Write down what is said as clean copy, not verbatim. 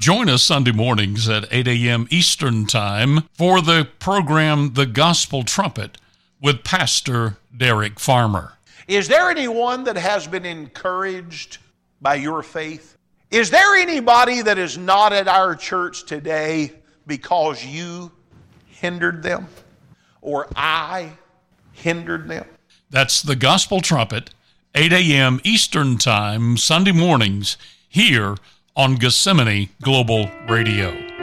Join us Sunday mornings at 8 a.m. Eastern Time for the program The Gospel Trumpet with Pastor Derek Farmer. Is there anyone that has been encouraged by your faith? Is there anybody that is not at our church today because you hindered them or I hindered them? That's the Gospel Trumpet, 8 a.m. Eastern Time, Sunday mornings, here on Gethsemane Global Radio.